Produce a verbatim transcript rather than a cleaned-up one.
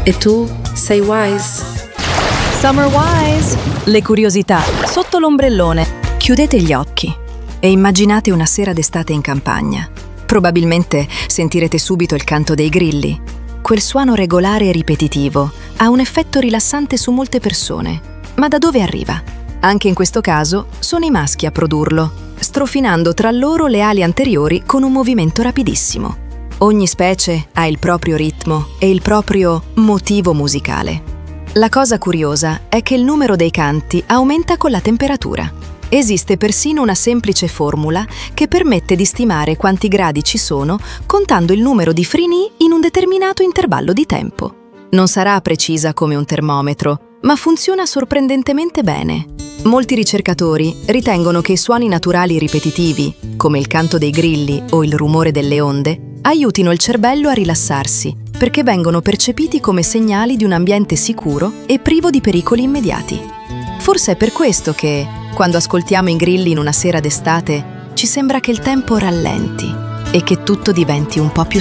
E tu sei wise? Summer Wise! Le curiosità sotto l'ombrellone. Chiudete gli occhi e immaginate una sera d'estate in campagna. Probabilmente sentirete subito il canto dei grilli. Quel suono regolare e ripetitivo ha un effetto rilassante su molte persone. Ma da dove arriva? Anche in questo caso sono i maschi a produrlo, strofinando tra loro le ali anteriori con un movimento rapidissimo. Ogni specie ha il proprio ritmo e il proprio motivo musicale. La cosa curiosa è che il numero dei canti aumenta con la temperatura. Esiste persino una semplice formula che permette di stimare quanti gradi ci sono contando il numero di frini in un determinato intervallo di tempo. Non sarà precisa come un termometro, ma funziona sorprendentemente bene. Molti ricercatori ritengono che i suoni naturali ripetitivi, come il canto dei grilli o il rumore delle onde, aiutino il cervello a rilassarsi, perché vengono percepiti come segnali di un ambiente sicuro e privo di pericoli immediati. Forse è per questo che, quando ascoltiamo i grilli in una sera d'estate, ci sembra che il tempo rallenti e che tutto diventi un po' più